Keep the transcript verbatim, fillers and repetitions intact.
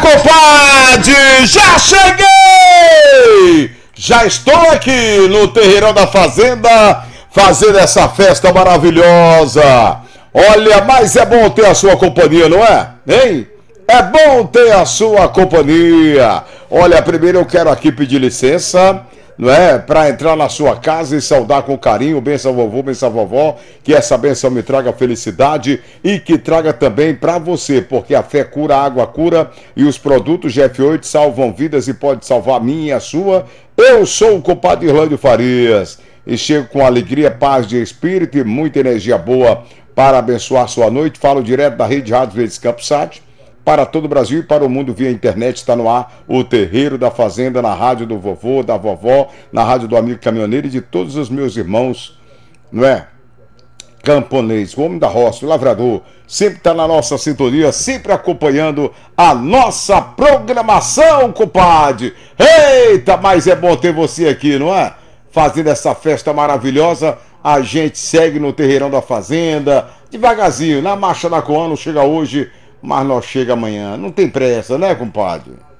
compadre! Já cheguei! Já estou aqui no Terreirão da Fazenda, fazendo essa festa maravilhosa. Olha, mas é bom ter a sua companhia, não é? Hein? É bom ter a sua companhia. Olha, primeiro eu quero aqui pedir licença, não é? Para entrar na sua casa e saudar com carinho, benção vovô, benção vovó, que essa benção me traga felicidade e que traga também para você, porque a fé cura, a água cura e os produtos G F oito salvam vidas e pode salvar a minha e a sua. Eu sou o compadre Irlândio Farias e chego com alegria, paz de espírito e muita energia boa para abençoar sua noite. Falo direto da Rede Rádio Verdes Campos Sat para todo o Brasil e para o mundo via internet. Está no ar o Terreiro da Fazenda, na rádio do vovô, da vovó, na rádio do amigo caminhoneiro e de todos os meus irmãos, não é? Camponês, o homem da roça, o lavrador, sempre está na nossa sintonia, sempre acompanhando a nossa programação, compadre. Eita, mas é bom ter você aqui, não é? Fazendo essa festa maravilhosa. A gente segue no Terreirão da Fazenda, devagarzinho, na marcha da Coan, não chega hoje, mas nós chega amanhã. Não tem pressa, né, compadre?